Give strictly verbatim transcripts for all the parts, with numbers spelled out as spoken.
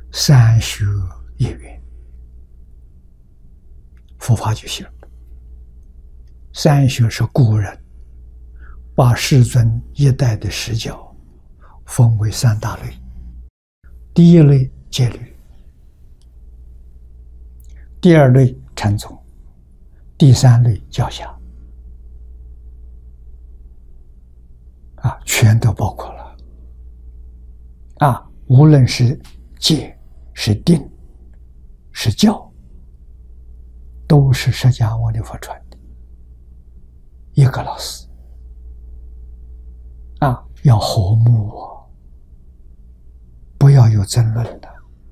三学业缘，佛法就行了。三学是古人把世尊一代的实教分为三大类，第一类戒律，第二类禅宗，第三类教下，啊，全都包括了。啊，无论是戒、是定、是教，都是释迦牟尼佛传的，一个老师。啊，要和睦哦，不要有争论的，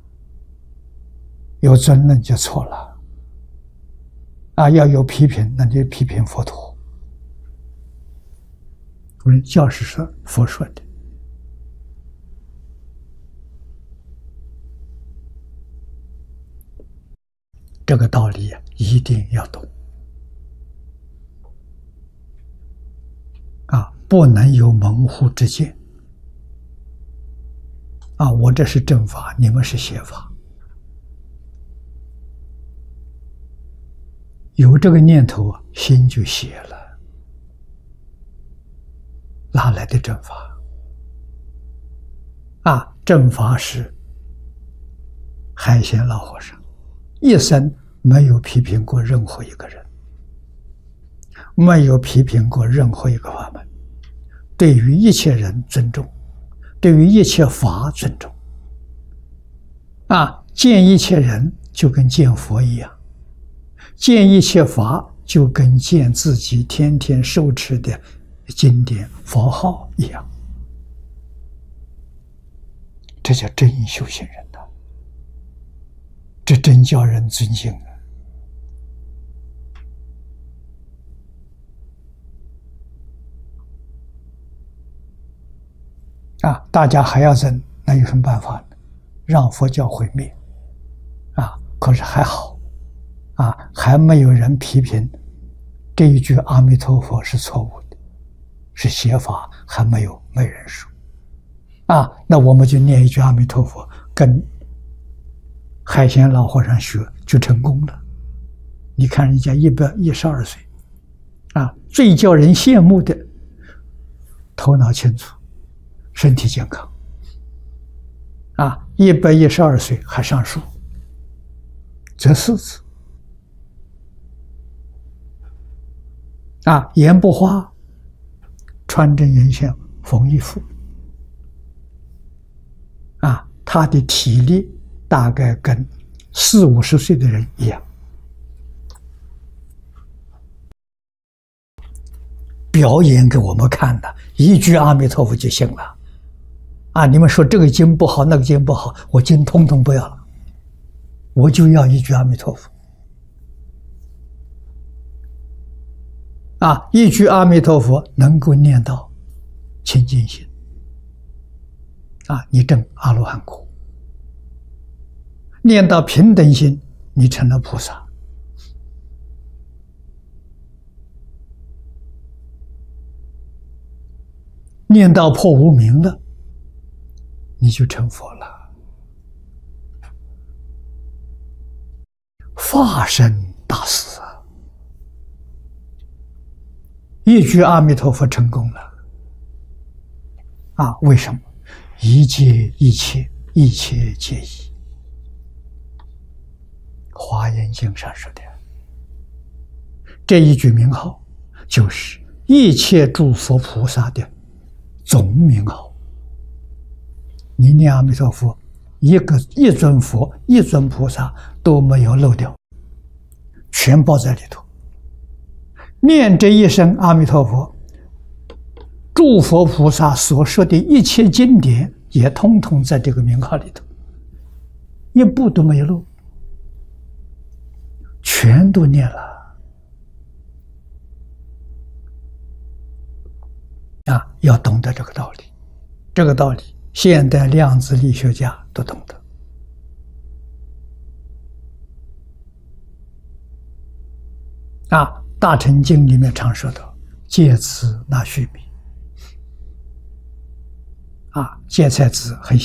有争论就错了。啊，要有批评，那就批评佛陀。我们教是说佛说的。这个道理一定要懂啊，不能有门户之见啊！我这是正法，你们是邪法。有这个念头，心就邪了，哪来的正法啊？正法是海鲜老和尚一生没有批评过任何一个人，没有批评过任何一个法门，对于一切人尊重，对于一切法尊重。啊，见一切人就跟见佛一样，见一切法就跟见自己天天受持的经典佛号一样。这叫真修行人呐，这真叫人尊敬啊！啊，大家还要争，那有什么办法呢？让佛教毁灭啊！可是还好啊，还没有人批评这一句阿弥陀佛是错误的，是邪法，还没有没人说啊。那我们就念一句阿弥陀佛，跟海鲜老和尚学就成功了。你看人家一百一十二岁啊，最叫人羡慕的，头脑清楚，身体健康啊，一百一十二岁还上书，这四字啊，言不花，穿针引线缝衣服啊，他的体力大概跟四五十岁的人一样。表演给我们看的，一句阿弥陀佛就行了啊！你们说这个经不好，那个经不好，我经通通不要了，我就要一句阿弥陀佛啊！一句阿弥陀佛能够念到清净心啊，你证阿罗汉果；念到平等心，你成了菩萨。念到破无明了，你就成佛了。法身大事啊！一句阿弥陀佛成功了啊！为什么？一切一切一切皆一。华严经上说的，这一句名号就是一切诸佛菩萨的总名号。你念阿弥陀佛，一个一尊佛一尊菩萨都没有漏掉，全包在里头。念这一声阿弥陀佛，诸佛菩萨所说的一切经典也通通在这个名号里头，一部都没有漏，全都念了啊！要懂得这个道理，这个道理现代量子力学家都懂得啊。大乘经里面常说到戒此那须弥啊，戒菜子很